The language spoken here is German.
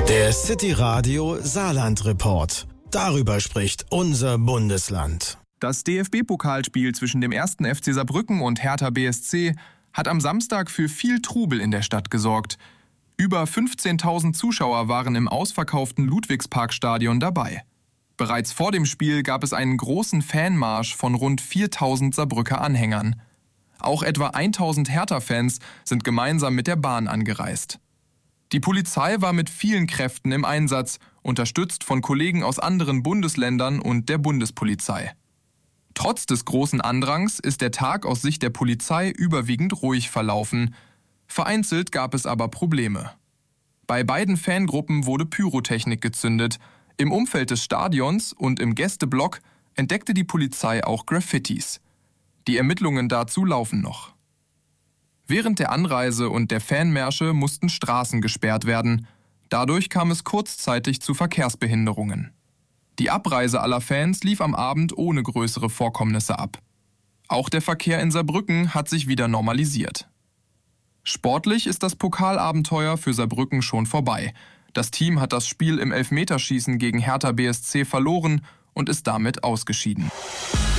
Der City Radio Saarland Report. Darüber spricht unser Bundesland. Das DFB-Pokalspiel zwischen dem 1. FC Saarbrücken und Hertha BSC hat am Samstag für viel Trubel in der Stadt gesorgt. Über 15.000 Zuschauer waren im ausverkauften Ludwigsparkstadion dabei. Bereits vor dem Spiel gab es einen großen Fanmarsch von rund 4.000 Saarbrücker Anhängern. Auch etwa 1.000 Hertha-Fans sind gemeinsam mit der Bahn angereist. Die Polizei war mit vielen Kräften im Einsatz, unterstützt von Kollegen aus anderen Bundesländern und der Bundespolizei. Trotz des großen Andrangs ist der Tag aus Sicht der Polizei überwiegend ruhig verlaufen. Vereinzelt gab es aber Probleme. Bei beiden Fangruppen wurde Pyrotechnik gezündet. Im Umfeld des Stadions und im Gästeblock entdeckte die Polizei auch Graffitis. Die Ermittlungen dazu laufen noch. Während der Anreise und der Fanmärsche mussten Straßen gesperrt werden. Dadurch kam es kurzzeitig zu Verkehrsbehinderungen. Die Abreise aller Fans lief am Abend ohne größere Vorkommnisse ab. Auch der Verkehr in Saarbrücken hat sich wieder normalisiert. Sportlich ist das Pokalabenteuer für Saarbrücken schon vorbei. Das Team hat das Spiel im Elfmeterschießen gegen Hertha BSC verloren und ist damit ausgeschieden.